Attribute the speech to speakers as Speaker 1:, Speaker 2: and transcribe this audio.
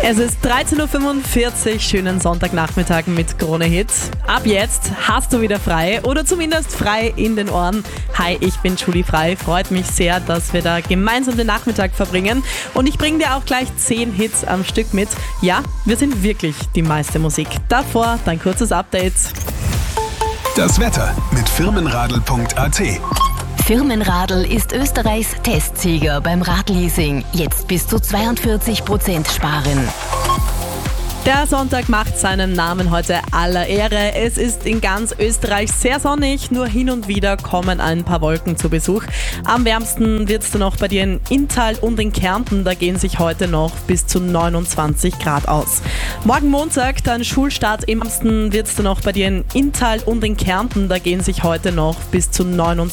Speaker 1: Es ist 13.45 Uhr, schönen Sonntagnachmittag mit Krone Hits. Ab jetzt hast du wieder frei oder zumindest frei in den Ohren. Hi, ich bin Julie Frei, freut mich sehr, dass wir da gemeinsam den Nachmittag verbringen. Und ich bringe dir auch gleich 10 Hits am Stück mit. Ja, wir sind wirklich die meiste Musik. Davor dein kurzes Update.
Speaker 2: Das Wetter mit Firmenradl.at.
Speaker 3: Firmenradl ist Österreichs Testsieger beim Radleasing. Jetzt bis zu 42% sparen.
Speaker 1: Der Sonntag macht seinem Namen heute aller Ehre. Es ist in ganz Österreich sehr sonnig, nur hin und wieder kommen ein paar Wolken zu Besuch. Am wärmsten wird es dann noch bei dir in Inntal und in Kärnten, da gehen sich heute noch bis zu 29 Grad aus. Morgen Montag, dann Schulstart im wärmsten wird es dann noch bei dir in Inntal und in Kärnten, da gehen sich heute noch bis zu 29